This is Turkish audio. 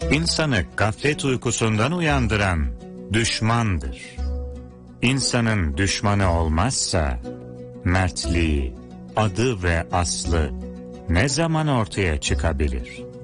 İnsanı gaflet uykusundan uyandıran düşmandır. İnsanın düşmanı olmazsa mertliği, adı ve aslı ne zaman ortaya çıkabilir?